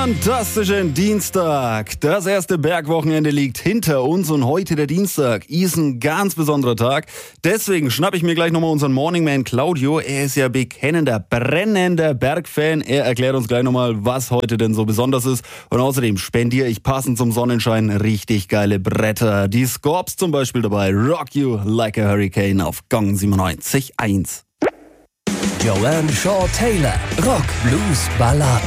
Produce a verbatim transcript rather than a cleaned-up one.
fantastischen Dienstag. Das erste Bergwochenende liegt hinter uns und heute der Dienstag ist ein ganz besonderer Tag. Deswegen schnapp ich mir gleich nochmal unseren Morning Man Claudio. Er ist ja bekennender, brennender Bergfan. Er erklärt uns gleich nochmal, was heute denn so besonders ist. Und außerdem spendiere ich passend zum Sonnenschein richtig geile Bretter. Die Scorps zum Beispiel dabei. Rock You Like a Hurricane auf Gong siebenundneunzig Komma eins. Joanne Shaw Taylor. Rock, Blues, Balladen.